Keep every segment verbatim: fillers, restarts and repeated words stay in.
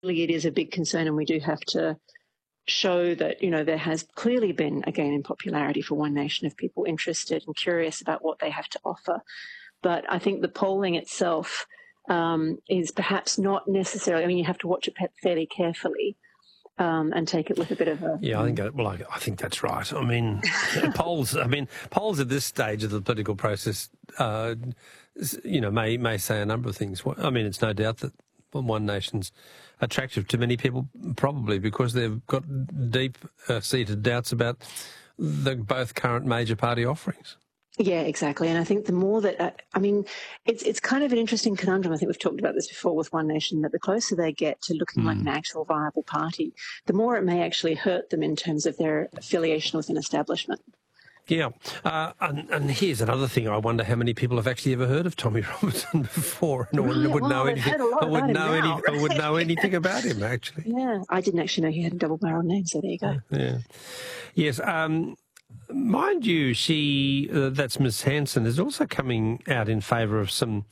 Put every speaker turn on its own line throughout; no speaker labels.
it is a big concern, and we do have to show that, you know, there has clearly been a gain in popularity for One Nation of people interested and curious about what they have to offer. But I think the polling itself um, is perhaps not necessarily, I mean, you have to watch it fairly carefully um, and take it with a bit of a...
Yeah, I think, that, well, I, I think that's right. I mean, polls, I mean, polls at this stage of the political process, uh, you know, may, may say a number of things. I mean, it's no doubt that One Nation's attractive to many people, probably because they've got deep-seated uh, doubts about the both current major party offerings.
Yeah, exactly. And I think the more that, uh, I mean, it's it's kind of an interesting conundrum. I think we've talked about this before with One Nation, that the closer they get to looking mm. like an actual viable party, the more it may actually hurt them in terms of their affiliation with an establishment.
Yeah, uh, and, and here's another thing. I wonder how many people have actually ever heard of Tommy Robinson before, and
right,
would, would
well,
know anything. I would know
any,
right? I would know anything about him actually.
Yeah, I didn't actually know he had a double-barreled name. So there you go.
Yeah, yes. Um, mind you, she uh, that's Miss Hanson is also coming out in favour of some.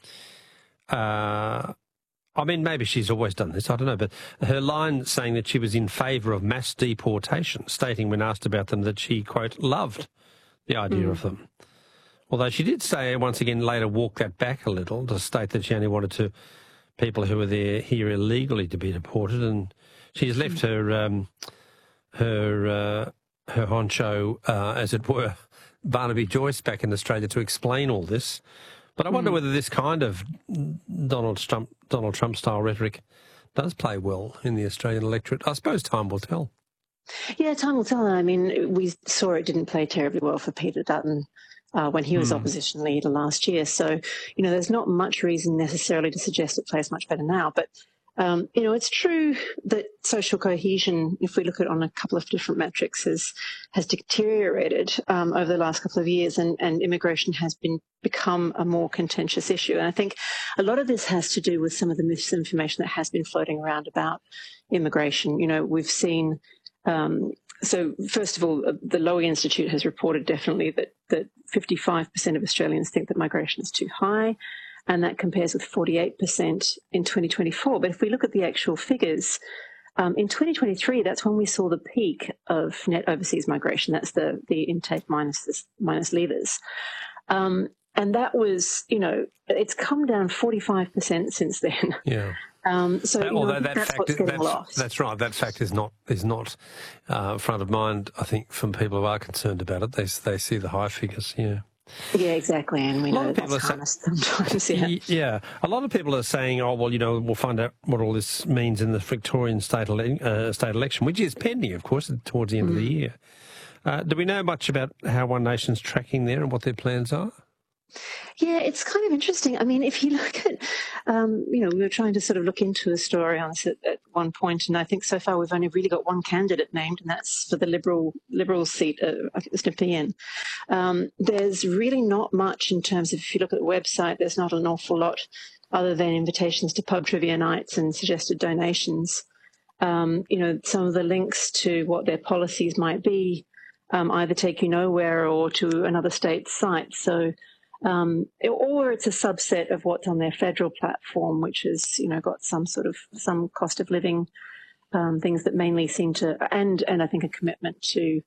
Uh, I mean, maybe she's always done this, I don't know, but her line saying that she was in favour of mass deportation, stating when asked about them that she, quote, loved the idea mm. of them. Although she did say once again later walk that back a little to state that she only wanted to people who were there here illegally to be deported, and she's left mm. her um, her uh, her honcho, uh, as it were, Barnaby Joyce back in Australia to explain all this. But I wonder mm. whether this kind of Donald Trump Donald Trump style rhetoric does play well in the Australian electorate. I suppose time will tell.
Yeah, time will tell. I mean, we saw it didn't play terribly well for Peter Dutton uh, when he was mm. opposition leader last year. So, you know, there's not much reason necessarily to suggest it plays much better now. But, um, you know, it's true that social cohesion, if we look at it on a couple of different metrics, has has deteriorated um, over the last couple of years, and, and immigration has been become a more contentious issue. And I think a lot of this has to do with some of the misinformation that has been floating around about immigration. You know, we've seen... Um, so, first of all, the Lowy Institute has reported definitely that, that fifty-five percent of Australians think that migration is too high, and that compares with forty-eight percent in twenty twenty-four. But if we look at the actual figures, um, in twenty twenty-three, that's when we saw the peak of net overseas migration. That's the, the intake minus, the, minus leavers. Um, and that was, you know, it's come down forty-five percent since then.
Yeah.
Um, so you
although
know,
that
that's
fact,
what's getting
that's,
lost.
That's right. That fact is not is not uh, front of mind. I think from people who are concerned about it, they they see the high figures. Yeah.
Yeah, exactly, and we know that's harnessed sometimes. Yeah.
yeah, a lot of people are saying, "Oh, well, you know, we'll find out what all this means in the Victorian state ele- uh, state election, which is pending, of course, towards the end mm. of the year." Uh, do we know much about how One Nation's tracking there and what their plans are?
Yeah, it's kind of interesting. I mean, if you look at, um, you know, we were trying to sort of look into a story on this at, at one point, and I think so far we've only really got one candidate named, and that's for the Liberal Liberal seat, uh, I think it's Nepean. Um, there's really not much in terms of, if you look at the website, there's not an awful lot other than invitations to pub trivia nights and suggested donations. Um, you know, some of the links to what their policies might be um, either take you nowhere or to another state's site. So. Um, or it's a subset of what's on their federal platform, which has, you know, got some sort of some cost of living um, things that mainly seem to, and and I think a commitment to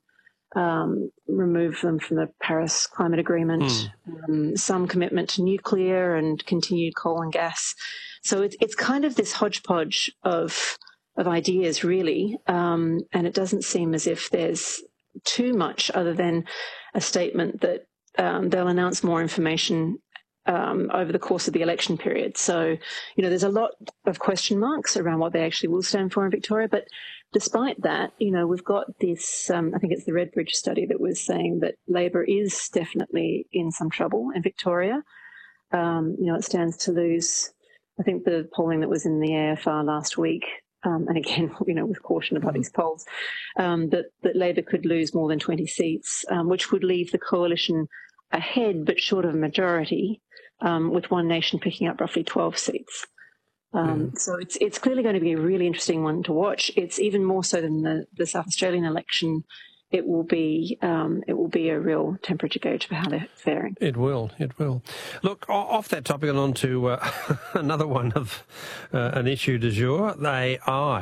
um, remove them from the Paris Climate Agreement, mm. um, some commitment to nuclear and continued coal and gas. So it's it's kind of this hodgepodge of of ideas, really, um, and it doesn't seem as if there's too much other than a statement that. Um, they'll announce more information um, over the course of the election period. So, you know, there's a lot of question marks around what they actually will stand for in Victoria. But despite that, you know, we've got this, um, I think it's the Redbridge study that was saying that Labor is definitely in some trouble in Victoria. Um, you know, it stands to lose, I think the polling that was in the A F R last week, Um, and again, you know, with caution about these polls, um, that, that Labor could lose more than twenty seats, um, which would leave the coalition ahead but short of a majority, um, with One Nation picking up roughly twelve seats. Um, mm. So it's it's clearly going to be a really interesting one to watch. It's even more so than the, the South Australian election it will be um, it will be a real temperature gauge for how they're faring.
It will, it will. Look, off that topic and on to uh, another one of uh, an issue du jour, A I.